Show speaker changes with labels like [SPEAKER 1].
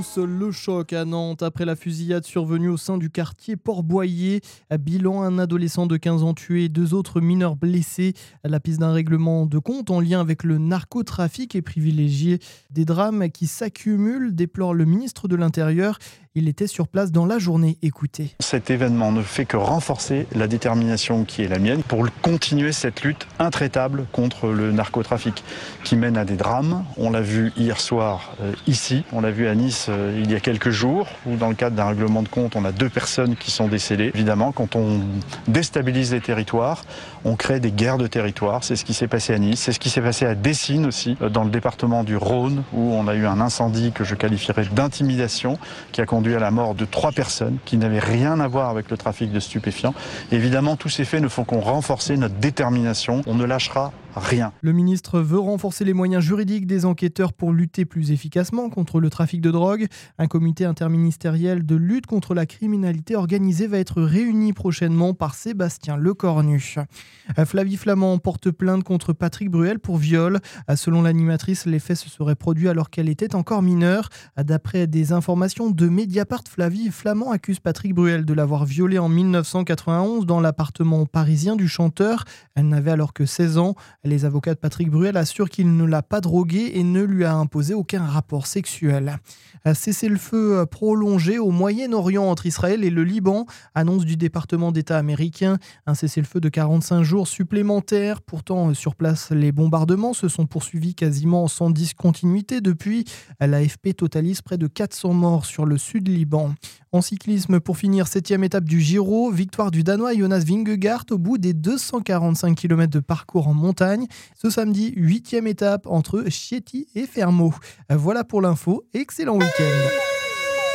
[SPEAKER 1] Le choc à Nantes après la fusillade survenue au sein du quartier Port-Boyer. Bilan, un adolescent de 15 ans tué et 2 autres mineurs blessés. La piste d'un règlement de compte en lien avec le narcotrafic est privilégiée. Des drames qui s'accumulent, déplore le ministre de l'Intérieur. Il était sur place dans la journée. Écoutez.
[SPEAKER 2] Cet événement ne fait que renforcer la détermination qui est la mienne pour continuer cette lutte intraitable contre le narcotrafic qui mène à des drames. On l'a vu hier soir ici, on l'a vu à Nice il y a quelques jours, où dans le cadre d'un règlement de compte, on a 2 personnes qui sont décédées. Évidemment, quand on déstabilise les territoires, on crée des guerres de territoire. C'est ce qui s'est passé à Nice, c'est ce qui s'est passé à Dessines aussi, dans le département du Rhône, où on a eu un incendie que je qualifierais d'intimidation, qui a conduit à la mort de 3 personnes qui n'avaient rien à voir avec le trafic de stupéfiants. Et évidemment, tous ces faits ne font qu'on renforcer notre détermination. On ne lâchera rien.
[SPEAKER 1] Le ministre veut renforcer les moyens juridiques des enquêteurs pour lutter plus efficacement contre le trafic de drogue. Un comité interministériel de lutte contre la criminalité organisée va être réuni prochainement par Sébastien Lecornu. Flavie Flament porte plainte contre Patrick Bruel pour viol. Selon l'animatrice, les faits se seraient produits alors qu'elle était encore mineure. D'après des informations de Mediapart, Flavie Flament accuse Patrick Bruel de l'avoir violée en 1991 dans l'appartement parisien du chanteur. Elle n'avait alors que 16 ans. Les avocats de Patrick Bruel assurent qu'il ne l'a pas droguée et ne lui a imposé aucun rapport sexuel. Cessez-le-feu prolongé au Moyen-Orient entre Israël et le Liban, annonce du département d'État américain. Un cessez-le-feu de 45 jours supplémentaires. Pourtant, sur place, les bombardements se sont poursuivis quasiment sans discontinuité depuis. L'AFP totalise près de 400 morts sur le sud Liban. En cyclisme, pour finir, 7e étape du Giro, victoire du Danois Jonas Vingegaard au bout des 245 km de parcours en montagne. Ce samedi, 8e étape entre Chieti et Fermo. Voilà pour l'info, excellent week-end.